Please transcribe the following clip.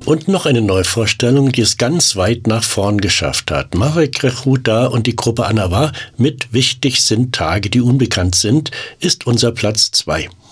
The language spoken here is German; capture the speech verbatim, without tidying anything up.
Und noch eine Neuvorstellung, die es ganz weit nach vorn geschafft hat. Marek Grechuta und die Gruppe Anavar mit Wichtig sind Tage, die unbekannt sind, ist unser Platz zwei.